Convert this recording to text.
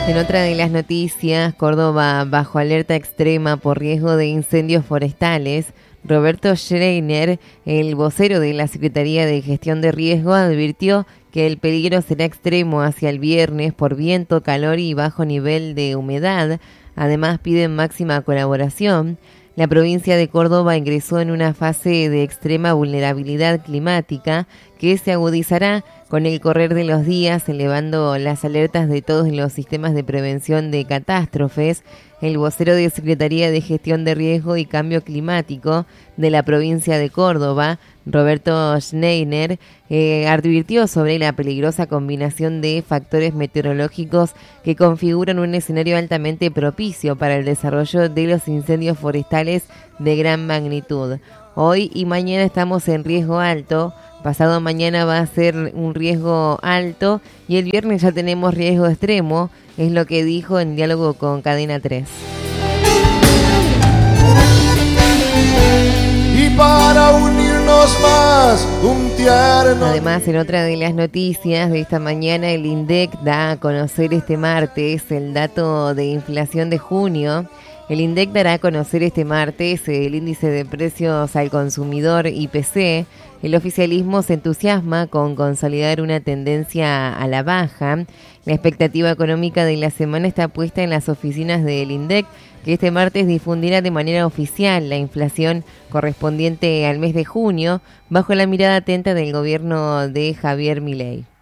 En otra de las noticias, Córdoba bajo alerta extrema por riesgo de incendios forestales. Roberto Schreiner, el vocero de la Secretaría de Gestión de Riesgo, advirtió que el peligro será extremo hacia el viernes por viento, calor y bajo nivel de humedad. Además, piden máxima colaboración. La provincia de Córdoba ingresó en una fase de extrema vulnerabilidad climática que se agudizará con el correr de los días, elevando las alertas de todos los sistemas de prevención de catástrofes. El vocero de Secretaría de Gestión de Riesgo y Cambio Climático de la provincia de Córdoba, Roberto Schreiner, advirtió sobre la peligrosa combinación de factores meteorológicos que configuran un escenario altamente propicio para el desarrollo de los incendios forestales de gran magnitud. Hoy y mañana estamos en riesgo alto. Pasado mañana va a ser un riesgo alto y el viernes ya tenemos riesgo extremo, es lo que dijo en diálogo con Cadena 3. Y para unirnos más, un tierno... Además, en otra de las noticias de esta mañana, el INDEC da a conocer este martes el dato de inflación de junio. El INDEC dará a conocer este martes el índice de precios al consumidor IPC. El oficialismo se entusiasma con consolidar una tendencia a la baja. La expectativa económica de la semana está puesta en las oficinas del INDEC, que este martes difundirá de manera oficial la inflación correspondiente al mes de junio, bajo la mirada atenta del gobierno de Javier Milei.